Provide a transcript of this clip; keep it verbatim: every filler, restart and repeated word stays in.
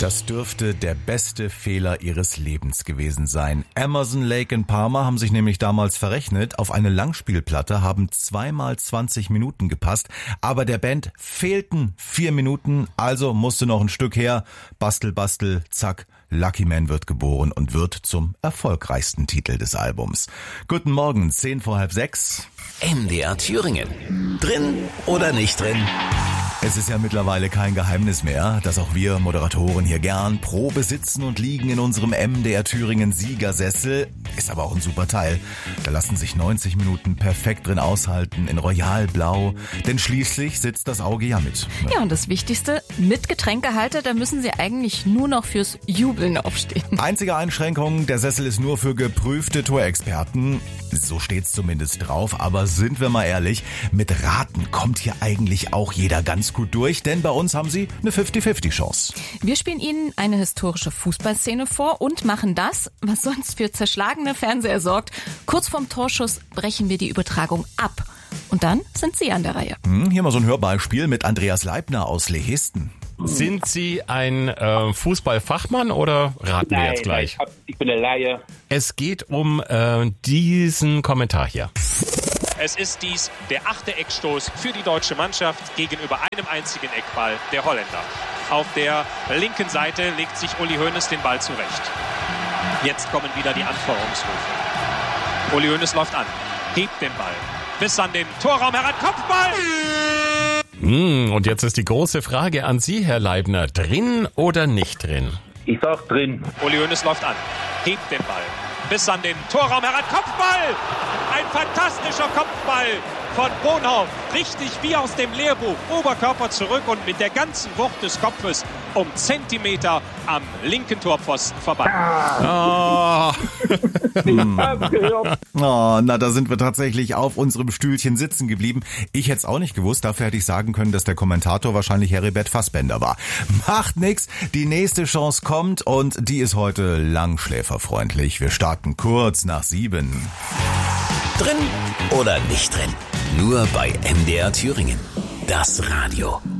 Das dürfte der beste Fehler ihres Lebens gewesen sein. Emerson, Lake und Palmer haben sich nämlich damals verrechnet. Auf eine Langspielplatte haben zweimal zwanzig Minuten gepasst, aber der Band fehlten vier Minuten, also musste noch ein Stück her. Bastel, bastel, zack. Lucky Man wird geboren und wird zum erfolgreichsten Titel des Albums. Guten Morgen, zehn vor halb sechs. M D R Thüringen. Drin oder nicht drin? Es ist ja mittlerweile kein Geheimnis mehr, dass auch wir Moderatoren hier gern Probe sitzen und liegen in unserem M D R Thüringen Siegersessel. Ist aber auch ein super Teil. Da lassen sich neunzig Minuten perfekt drin aushalten, in Royalblau. Denn schließlich sitzt das Auge ja mit. Ja, und das Wichtigste, mit Getränkehalter, da müssen Sie eigentlich nur noch fürs Jubeln aufstehen. Einzige Einschränkung, der Sessel ist nur für geprüfte Tourexperten. So steht's zumindest drauf. Aber sind wir mal ehrlich, mit Raten kommt hier eigentlich auch jeder ganz gut durch, denn bei uns haben Sie eine fünfzig fünfzig Chance. Wir spielen Ihnen eine historische Fußballszene vor und machen das, was sonst für zerschlagene Fernseher sorgt. Kurz vorm Torschuss brechen wir die Übertragung ab. Und dann sind Sie an der Reihe. Hm, hier mal so ein Hörbeispiel mit Andreas Leibner aus Lehisten. Sind Sie ein äh, Fußballfachmann oder raten Nein, wir jetzt gleich? Nein, ich bin eine Laie. Es geht um äh, diesen Kommentar hier. Es ist dies der achte Eckstoß für die deutsche Mannschaft gegenüber einem einzigen Eckball der Holländer. Auf der linken Seite legt sich Uli Hoeneß den Ball zurecht. Jetzt kommen wieder die Anfeuerungsrufe. Uli Hoeneß läuft an, hebt den Ball bis an den Torraum heran, Kopfball! Hm, und jetzt ist die große Frage an Sie, Herr Leibner. Drin oder nicht drin? Ich sag drin. Uli Hoeneß läuft an, hebt den Ball bis an den Torraum heran, Kopfball! Ein fantastischer Kopfball von Bonhoff, richtig wie aus dem Lehrbuch, Oberkörper zurück und mit der ganzen Wucht des Kopfes um Zentimeter am linken Torpfosten vorbei. Oh. oh, na, da sind wir tatsächlich auf unserem Stühlchen sitzen geblieben. Ich hätte es auch nicht gewusst, dafür hätte ich sagen können, dass der Kommentator wahrscheinlich Heribert Fassbender war. Macht nix, die nächste Chance kommt und die ist heute langschläferfreundlich. Wir starten kurz nach sieben. Drin oder nicht drin? Nur bei M D R Thüringen. Das Radio.